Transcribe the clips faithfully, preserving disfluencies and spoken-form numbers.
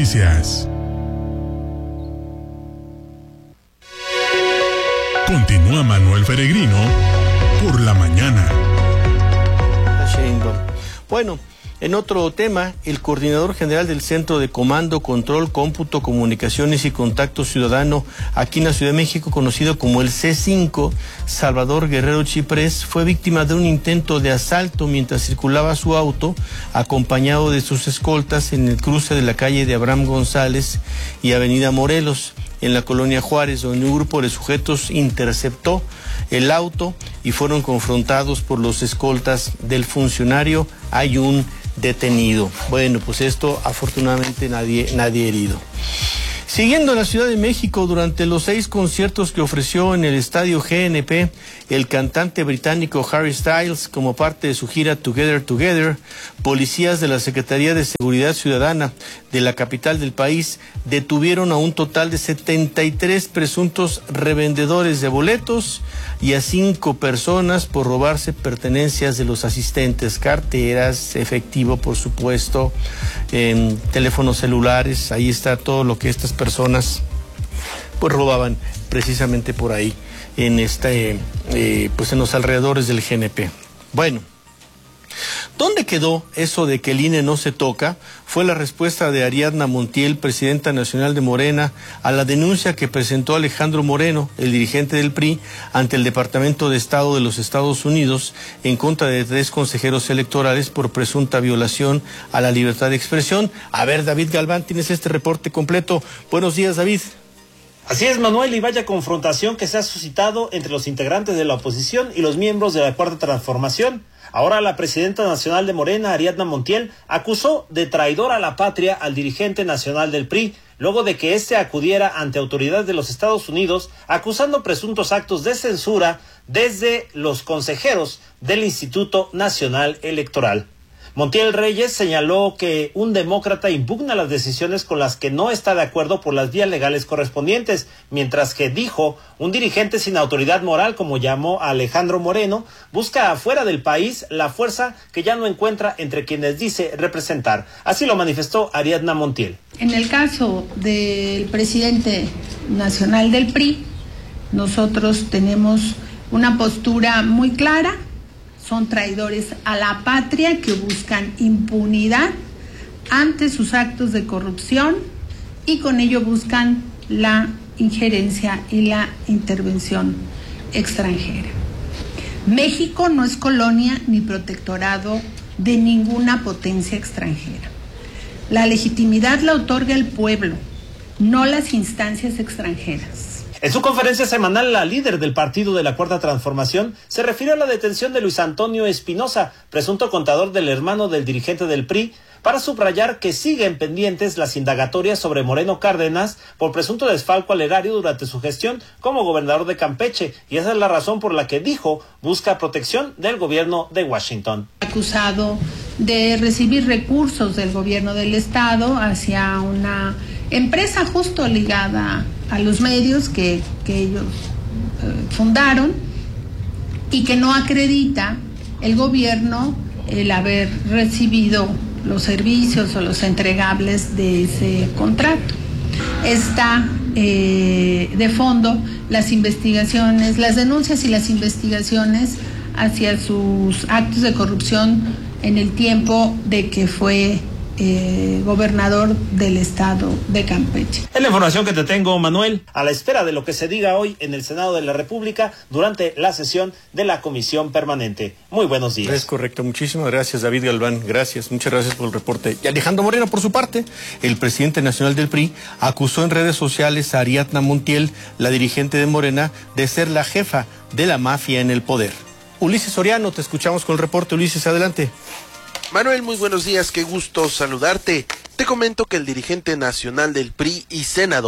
Noticias. Continúa Manuel Peregrino por la mañana. Bueno, en otro tema, el coordinador general del Centro de Comando, Control, Cómputo, Comunicaciones y Contacto Ciudadano aquí en la Ciudad de México, conocido como el C cinco, Salvador Guerrero Chiprés, fue víctima de un intento de asalto mientras circulaba su auto, acompañado de sus escoltas en el cruce de la calle de Abraham González y Avenida Morelos, en la colonia Juárez, donde un grupo de sujetos interceptó el auto y fueron confrontados por los escoltas del funcionario. Hay un detenido. Bueno, pues esto, afortunadamente, nadie, nadie herido. Siguiendo en la Ciudad de México, durante los seis conciertos que ofreció en el estadio G N P, el cantante británico Harry Styles, como parte de su gira Together Together, policías de la Secretaría de Seguridad Ciudadana de la capital del país detuvieron a un total de setenta y tres presuntos revendedores de boletos y a cinco personas por robarse pertenencias de los asistentes, carteras, efectivo, por supuesto, eh, teléfonos celulares. Ahí está todo lo que estas personas pues robaban precisamente por ahí, en este, eh, pues en los alrededores del G N P. Bueno, ¿dónde quedó eso de que el I N E no se toca? Fue la respuesta de Ariadna Montiel, presidenta nacional de Morena, a la denuncia que presentó Alejandro Moreno, el dirigente del P R I, ante el Departamento de Estado de los Estados Unidos en contra de tres consejeros electorales por presunta violación a la libertad de expresión. A ver, David Galván, tienes este reporte completo. Buenos días, David. Así es, Manuel, y vaya confrontación que se ha suscitado entre los integrantes de la oposición y los miembros de la Cuarta Transformación. Ahora la presidenta nacional de Morena, Ariadna Montiel, acusó de traidor a la patria al dirigente nacional del P R I, luego de que éste acudiera ante autoridades de los Estados Unidos acusando presuntos actos de censura desde los consejeros del Instituto Nacional Electoral. Montiel Reyes señaló que un demócrata impugna las decisiones con las que no está de acuerdo por las vías legales correspondientes, mientras que, dijo, un dirigente sin autoridad moral, como llamó a Alejandro Moreno, busca afuera del país la fuerza que ya no encuentra entre quienes dice representar. Así lo manifestó Ariadna Montiel. En el caso del presidente nacional del P R I, nosotros tenemos una postura muy clara. Son traidores a la patria que buscan impunidad ante sus actos de corrupción y con ello buscan la injerencia y la intervención extranjera. México no es colonia ni protectorado de ninguna potencia extranjera. La legitimidad la otorga el pueblo, no las instancias extranjeras. En su conferencia semanal, la líder del partido de la Cuarta Transformación se refirió a la detención de Luis Antonio Espinosa, presunto contador del hermano del dirigente del P R I, para subrayar que siguen pendientes las indagatorias sobre Moreno Cárdenas por presunto desfalco al erario durante su gestión como gobernador de Campeche, y esa es la razón por la que, dijo, busca protección del gobierno de Washington. Acusado de recibir recursos del gobierno del estado hacia una empresa justo ligada a los medios que, que ellos eh, fundaron y que no acredita el gobierno el haber recibido los servicios o los entregables de ese contrato. Está eh, de fondo las investigaciones, las denuncias y las investigaciones hacia sus actos de corrupción en el tiempo de que fue Eh, gobernador del estado de Campeche. Es la información que te tengo, Manuel, a la espera de lo que se diga hoy en el Senado de la República durante la sesión de la Comisión Permanente. Muy buenos días. Es correcto, muchísimas gracias, David Galván, gracias, muchas gracias por el reporte. Y Alejandro Moreno, por su parte, el presidente nacional del P R I, acusó en redes sociales a Ariadna Montiel, la dirigente de Morena, de ser la jefa de la mafia en el poder. Ulises Soriano, te escuchamos con el reporte. Ulises, adelante. Manuel, muy buenos días, qué gusto saludarte. Te comento que el dirigente nacional del P R I y senador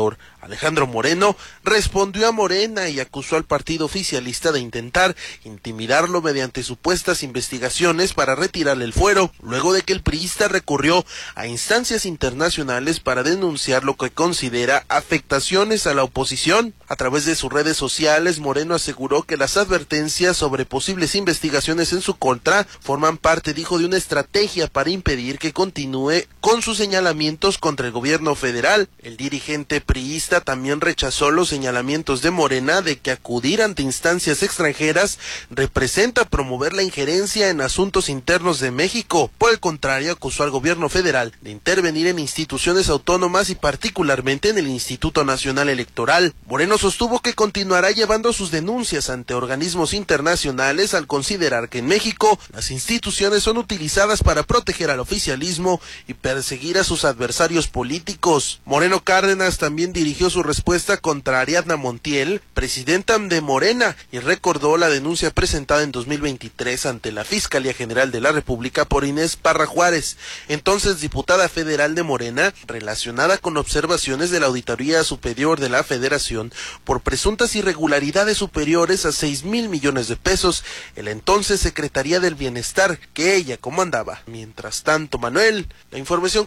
Alejandro Moreno respondió a Morena y acusó al partido oficialista de intentar intimidarlo mediante supuestas investigaciones para retirarle el fuero, luego de que el priista recurrió a instancias internacionales para denunciar lo que considera afectaciones a la oposición. A través de sus redes sociales, Moreno aseguró que las advertencias sobre posibles investigaciones en su contra forman parte, dijo, de una estrategia para impedir que continúe con sus señalamientos contra el gobierno federal. El dirigente priista también rechazó los señalamientos de Morena de que acudir ante instancias extranjeras representa promover la injerencia en asuntos internos de México. Por el contrario, acusó al gobierno federal de intervenir en instituciones autónomas y particularmente en el Instituto Nacional Electoral. Moreno sostuvo que continuará llevando sus denuncias ante organismos internacionales al considerar que en México las instituciones son utilizadas para proteger al oficialismo y perseguir a sus adversarios políticos. Moreno Cárdenas también dirigió su respuesta contra Ariadna Montiel, presidenta de Morena, y recordó la denuncia presentada en dos mil veintitrés ante la Fiscalía General de la República por Inés Parra Juárez, entonces diputada federal de Morena, relacionada con observaciones de la Auditoría Superior de la Federación por presuntas irregularidades superiores a seis mil millones de pesos en la entonces Secretaría del Bienestar que ella comandaba. Mientras tanto, Manuel, la información